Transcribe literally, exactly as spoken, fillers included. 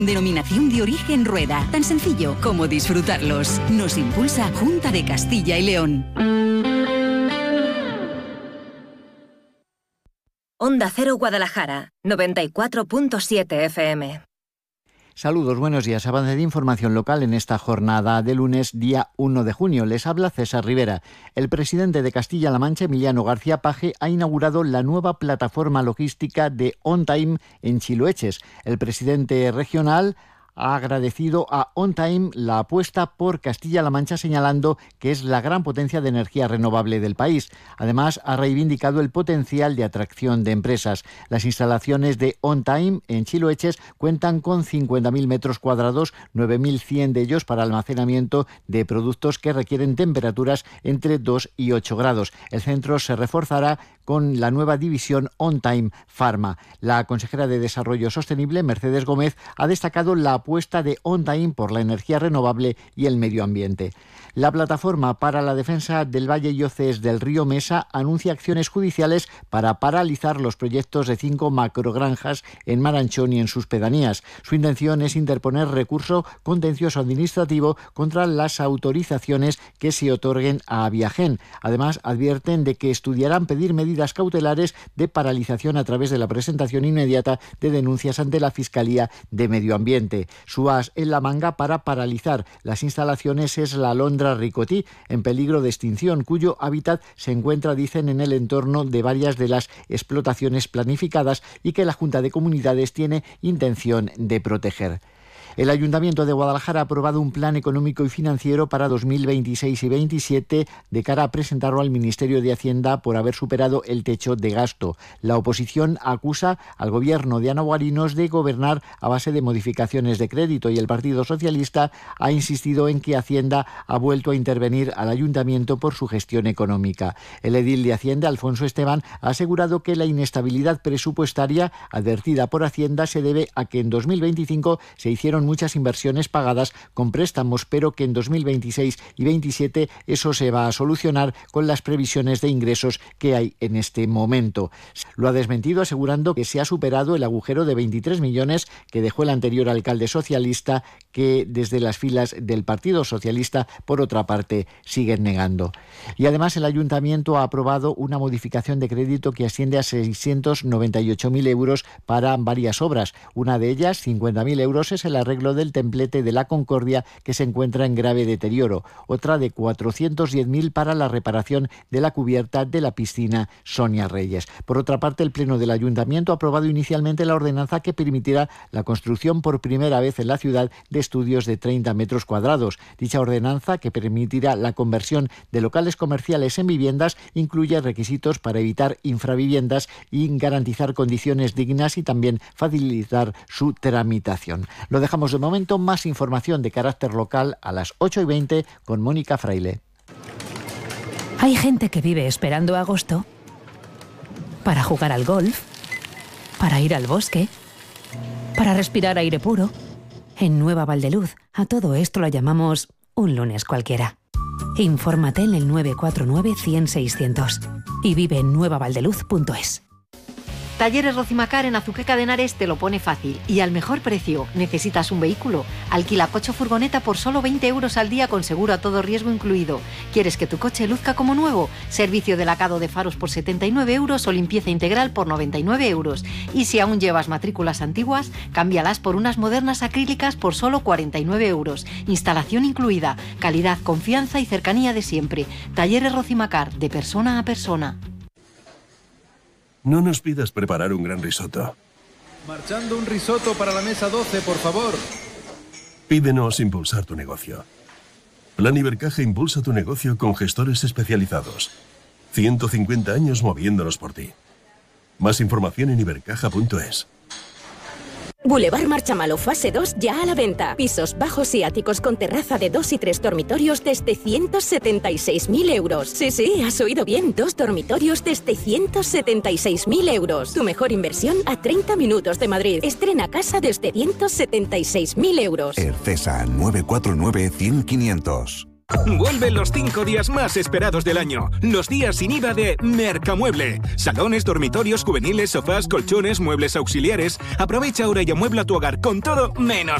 Denominación de origen Rueda. Tan sencillo como disfrutarlos. Nos impulsa Junta de Castilla y León. Onda Cero Guadalajara, noventa y cuatro punto siete F M. Saludos, buenos días. Avance de información local en esta jornada de lunes, día uno de junio. Les habla César Rivera. El presidente de Castilla-La Mancha, Emiliano García Paje, ha inaugurado la nueva plataforma logística de On Time en Chiloeches. El presidente regional ha agradecido a On Time la apuesta por Castilla-La Mancha, señalando que es la gran potencia de energía renovable del país. Además, ha reivindicado el potencial de atracción de empresas. Las instalaciones de On Time en Chiloeches cuentan con cincuenta mil metros cuadrados, nueve mil cien de ellos para almacenamiento de productos que requieren temperaturas entre dos y ocho grados. El centro se reforzará con la nueva división On Time Pharma. La consejera de Desarrollo Sostenible, Mercedes Gómez, ha destacado la apuesta de On Time por la energía renovable y el medio ambiente. La Plataforma para la Defensa del Valle y Hoces del Río Mesa anuncia acciones judiciales para paralizar los proyectos de cinco macrogranjas en Maranchón y en sus pedanías. Su intención es interponer recurso contencioso administrativo contra las autorizaciones que se otorguen a Viagen. Además, advierten de que estudiarán pedir medidas cautelares de paralización a través de la presentación inmediata de denuncias ante la Fiscalía de Medio Ambiente. Su as en la manga para paralizar las instalaciones es la alondra ricotí, en peligro de extinción, cuyo hábitat se encuentra, dicen, en el entorno de varias de las explotaciones planificadas y que la Junta de Comunidades tiene intención de proteger. El Ayuntamiento de Guadalajara ha aprobado un plan económico y financiero para dos mil veintiséis y veintisiete de cara a presentarlo al Ministerio de Hacienda por haber superado el techo de gasto. La oposición acusa al gobierno de Ana Guarinos de gobernar a base de modificaciones de crédito y el Partido Socialista ha insistido en que Hacienda ha vuelto a intervenir al Ayuntamiento por su gestión económica. El edil de Hacienda, Alfonso Esteban, ha asegurado que la inestabilidad presupuestaria advertida por Hacienda se debe a que en dos mil veinticinco se hicieron muchas inversiones pagadas con préstamos, pero que en dos mil veintiséis y veintisiete eso se va a solucionar con las previsiones de ingresos que hay en este momento. Lo ha desmentido asegurando que se ha superado el agujero de veintitrés millones que dejó el anterior alcalde socialista, que desde las filas del Partido Socialista, por otra parte, siguen negando. Y además el Ayuntamiento ha aprobado una modificación de crédito que asciende a seiscientos noventa y ocho mil euros para varias obras. Una de ellas, cincuenta mil euros, es el arreglo del templete de la Concordia, que se encuentra en grave deterioro. Otra de cuatrocientos diez mil para la reparación de la cubierta de la piscina Sonia Reyes. Por otra parte, el Pleno del Ayuntamiento ha aprobado inicialmente la ordenanza que permitirá la construcción por primera vez en la ciudad de estudios de treinta metros cuadrados. Dicha ordenanza, que permitirá la conversión de locales comerciales en viviendas, incluye requisitos para evitar infraviviendas y garantizar condiciones dignas y también facilitar su tramitación. Lo dejamos de momento. Más información de carácter local a las ocho y veinte con Mónica Fraile. Hay gente que vive esperando agosto para jugar al golf, para ir al bosque, para respirar aire puro. En Nueva Valdeluz, a todo esto lo llamamos un lunes cualquiera. Infórmate en el nueve cuatro nueve, cien, seiscientos y vive en nueva valdeluz punto es. Talleres Rocimacar en Azuqueca de Henares te lo pone fácil y al mejor precio. ¿Necesitas un vehículo? Alquila coche o furgoneta por solo veinte euros al día con seguro a todo riesgo incluido. ¿Quieres que tu coche luzca como nuevo? Servicio de lacado de faros por setenta y nueve euros o limpieza integral por noventa y nueve euros. Y si aún llevas matrículas antiguas, cámbialas por unas modernas acrílicas por solo cuarenta y nueve euros. Instalación incluida. Calidad, confianza y cercanía de siempre. Talleres Rocimacar, de persona a persona. No nos pidas preparar un gran risotto. Marchando un risotto para la mesa doce, por favor. Pídenos impulsar tu negocio. Plan Ibercaja impulsa tu negocio con gestores especializados. ciento cincuenta años moviéndonos por ti. Más información en ibercaja punto es. Boulevard Marchamalo fase dos ya a la venta. Pisos bajos y áticos con terraza de dos y tres dormitorios desde ciento setenta y seis mil euros. Sí, sí, has oído bien. Dos dormitorios desde ciento setenta y seis mil euros. Tu mejor inversión a treinta minutos de Madrid. Estrena casa desde ciento setenta y seis mil euros. Ercesa nueve cuatro nueve, cien, quinientos. Vuelven los cinco días más esperados del año. Los días sin I V A de Mercamueble. Salones, dormitorios, juveniles, sofás, colchones, muebles auxiliares. Aprovecha ahora y amuebla tu hogar con todo menos